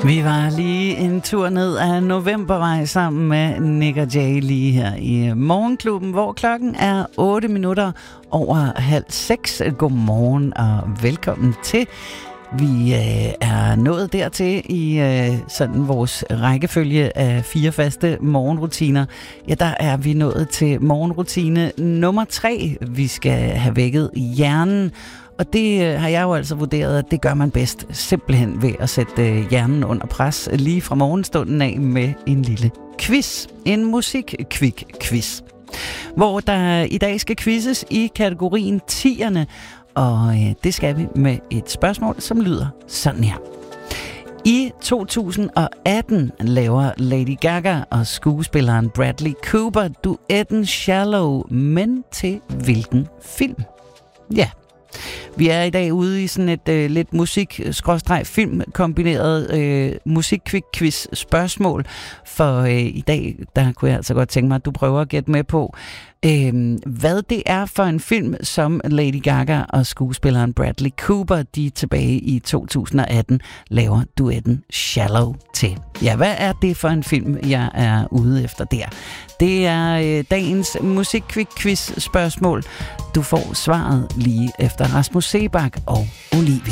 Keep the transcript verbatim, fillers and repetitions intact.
Vi var lige en tur ned af Novembervej sammen med Nick og Jay lige her i Morgenklubben, hvor klokken er otte minutter over halv seks. Godmorgen og velkommen til. Vi øh, er nået dertil i øh, sådan vores rækkefølge af fire faste morgenrutiner. Ja, der er vi nået til morgenrutine nummer tre. Vi skal have vækket hjernen. Og det øh, har jeg jo altså vurderet, at det gør man bedst simpelthen ved at sætte øh, hjernen under pres lige fra morgenstunden af med en lille quiz. En musik-kvik-quiz. Hvor der i dag skal quizzes i kategorien tierne. Og øh, det skal vi med et spørgsmål, som lyder sådan her. I to tusind og atten laver Lady Gaga og skuespilleren Bradley Cooper duetten Shallow, men til hvilken film? Ja. Vi er i dag ude i sådan et øh, lidt musik-film kombineret øh, musik-quiz spørgsmål. For øh, i dag, der kunne jeg altså godt tænke mig, at du prøver at gætte med på, øh, hvad det er for en film, som Lady Gaga og skuespilleren Bradley Cooper, de tilbage i to tusind og atten, laver duetten Shallow til. Ja, hvad er det for en film, jeg er ude efter der? Det er øh, dagens musik-quiz spørgsmål. Du får svaret lige efter Rasmus Seebach og Olivia.